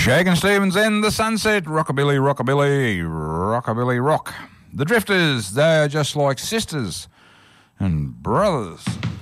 Shakin' Stevens and the Sunset, rockabilly, rockabilly, rockabilly rock. The Drifters, they are just like sisters and brothers.